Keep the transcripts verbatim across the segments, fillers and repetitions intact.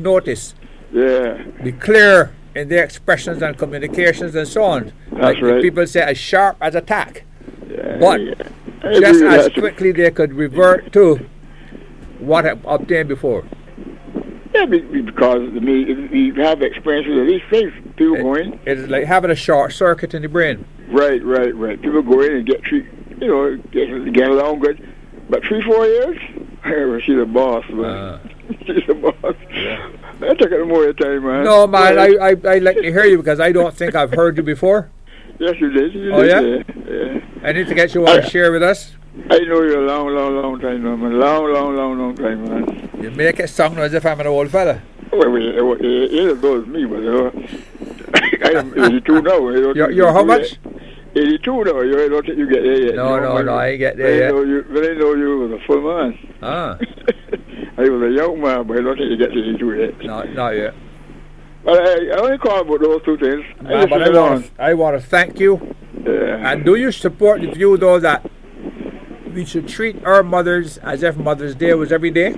notice. Yeah. Be clear in their expressions and communications and so on. That's like right. people say, as sharp as a tack. Yeah, But yeah. just agree with as that. quickly they could revert to what had obtained before. Yeah, be- be- because I mean, if you have experience with these things, people It- go in. It's like having a short circuit in the brain. Right, right, right. People go in and get treat, you know, get, get along good. But three, four years, she's a boss, man. Uh, She's a boss. Yeah. That took it more time, man. No, man, I, Right. I, I like to hear you because I don't think I've heard you before. Yes, you did. You Oh, did, yeah? yeah? Anything that you want to I- share with us? I know you a long, long, long time, now, man. Long, long, long, long time, man. You make it sound as if I'm an old fella. Well, well, it, it, it as good as me, but uh, I am eighty-two now. I don't You're, think you're you how do much? that. eighty-two now. You, I don't think you get there yet. No, you know, no, man. no, I ain't get But there I yet. know you, but I know you was a full man. Ah, I was a young man, but I don't think you get to eighty-two yet. not, not yet. But I, I only call about those two things. I Man, just but I live on. want, to, I want to thank you. Yeah. And do you support the view, though, that we should treat our mothers as if Mother's Day was every day?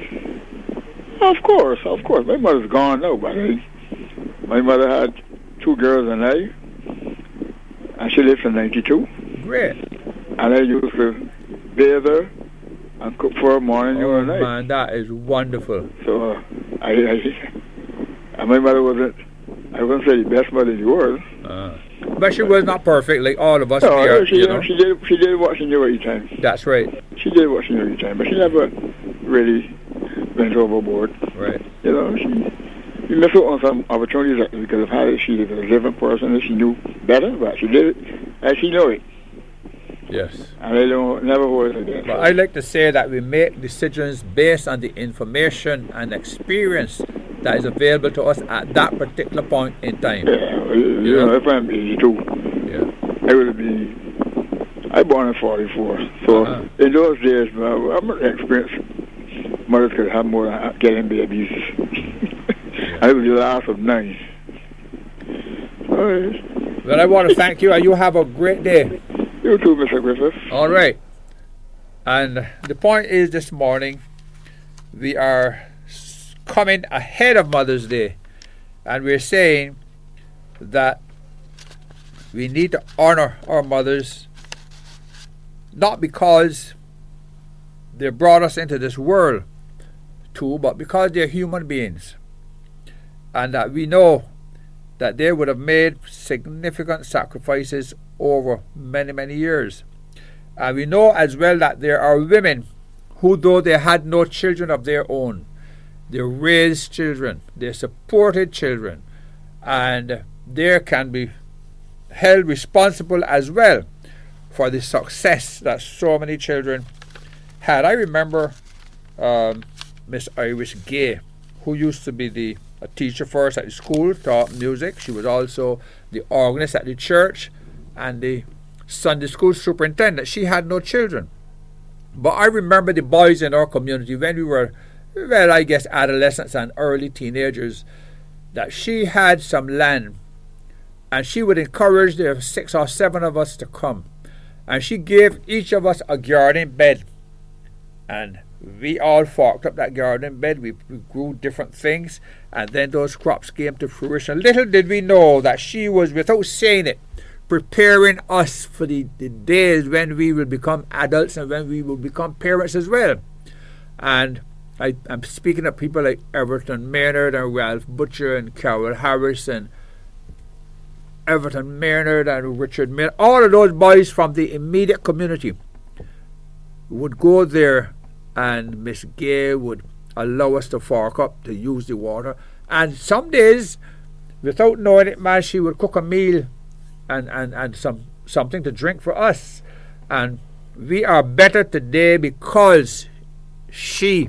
Of course, of course. My mother's gone now, but I, my mother had two girls and I, and she lived to ninety-two. Great. And I used to bathe her and cook for her morning, noon, Oh, and night. man, that is wonderful. So uh, I, I, and my mother wasn't, I wouldn't say the best mother in the world. Uh, but she was not perfect, like all of us No, here, she, you know. she did, she did what she knew every time. That's right, She did what she knew every time, but she never really went overboard. right. You know, she, she missed out on some opportunities that- because of how she was a different person and she knew better, but she did it as she knew it. Yes. And I don't never hold it again. But I like to say that we make decisions based on the information and experience that is available to us at that particular point in time. Yeah, well, you Yeah. know, if I'm eighty-two, Yeah. I would be. I born in forty-four, so Uh-huh. in those days, man, I'm not experienced. Mothers could have more than getting babies. I was the last of nine. All right. Well, I want to thank you, and you have a great day. You too, Mister Griffith. All right. And the point is, this morning, we are s- coming ahead of Mother's Day, and we're saying that we need to honor our mothers, not because they brought us into this world too, but because they're human beings, and that we know that they would have made significant sacrifices over many, many years. And we know as well that there are women who, though they had no children of their own, they raised children, they supported children, and they can be held responsible as well for the success that so many children had. I remember um, Miss Iris Gay, who used to be the a teacher for us at the school, taught music. She was also the organist at the church and the Sunday school superintendent. She had no children. But I remember the boys in our community when we were, well, I guess adolescents and early teenagers, that she had some land and she would encourage the six or seven of us to come. And she gave each of us a garden bed. And we all forked up that garden bed. We, we grew different things, and then those crops came to fruition. Little did we know that she was, without saying it, preparing us for the, the days when we will become adults and when we will become parents as well. And I, I'm speaking of people like Everton Maynard and Ralph Butcher and Carol Harris and Everton Maynard and Richard Maynard. All of those boys from the immediate community would go there, and Miss Gay would allow us to fork up to use the water. And some days, without knowing it, man, she would cook a meal and, and, and some something to drink for us. And we are better today because she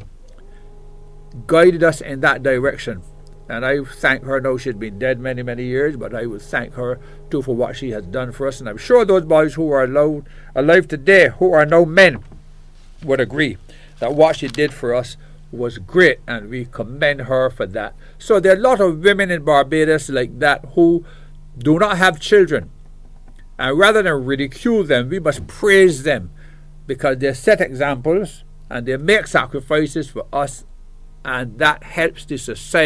guided us in that direction. And I thank her. Now she's been dead many, many years, but I would thank her too for what she has done for us. And I'm sure those boys who are alive, alive today, who are now men, would agree that what she did for us was great, and we commend her for that. So there are a lot of women in Barbados like that who do not have children, and rather than ridicule them, we must praise them because they set examples and they make sacrifices for us, and that helps the society.